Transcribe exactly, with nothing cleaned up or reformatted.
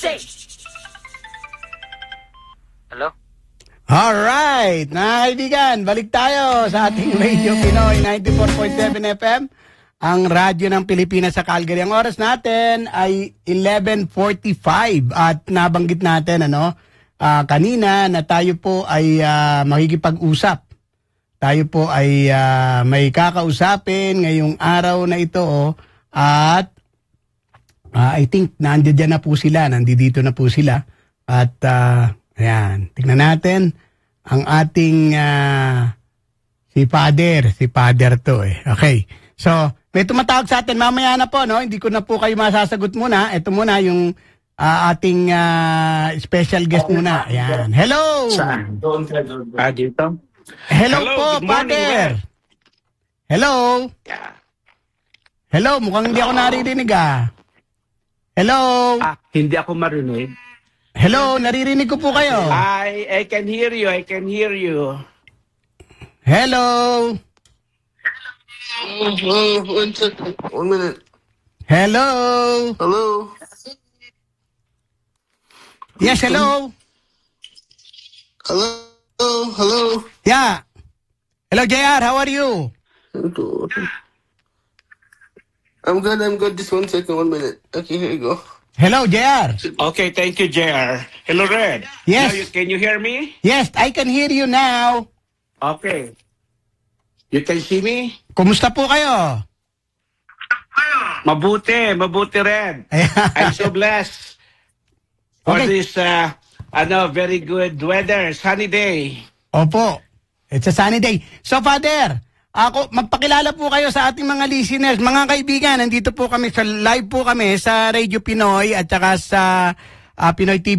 say. Hello? Alright, mga kaibigan, balik tayo sa ating Radio Pinoy ninety-four point seven F M, ang radyo ng Pilipinas sa Calgary. Ang oras natin ay eleven forty-five at nabanggit natin ano, uh, kanina na tayo po ay uh, makikipag-usap. Tayo po ay uh, may kakausapin ngayong araw na ito oh, at uh, I think nandiyan na po sila, nandito na po sila at uh, ayan, tingnan natin ang ating uh, si Father, si Father to eh. Okay. So, may tumatawag sa atin mamaya na po, no? Hindi ko na po kayo masasagot muna. Ito muna yung uh, ating uh, special guest muna. Ayan. Hello. Saan? Ah, dito? Hello, Hello, po, good morning, Father. Red. Hello. Yeah. Hello, mukhang hindi ako naririnig ah. Hello. Ah, hindi ako marinig. Hello, naririnig ko po kayo. I, I can hear you, I can hear you. Hello. Uh, one second. One minute. Hello. Hello. Yes, hello. Hello. Hello. Yeah. Hello, J R. How are you? I'm good. I'm good. I'm good. Just one second. One minute. Okay, here you go. Hello, J R. Okay, thank you, J R. Hello, Red. Yes. Now you, can you hear me? Yes, I can hear you now. Okay. You can see me? Kumusta po kayo? Mabuti, mabuti, Red. I'm so blessed for Okay. this uh, ano, very good weather, sunny day. Opo. It's a sunny day. So, Father, ako, magpakilala po kayo sa ating mga listeners. Mga kaibigan, nandito po kami sa live po kami sa Radio Pinoy at saka sa uh, Pinoy T V.